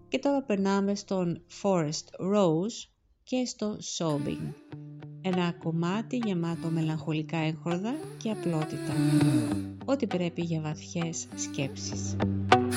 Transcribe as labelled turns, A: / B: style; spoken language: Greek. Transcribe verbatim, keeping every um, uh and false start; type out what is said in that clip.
A: Και τώρα περνάμε στον Forest Rose και στο Sobbing. Ένα κομμάτι γεμάτο μελαγχολικά έγχορδα και απλότητα. Ό,τι πρέπει για βαθιές σκέψεις.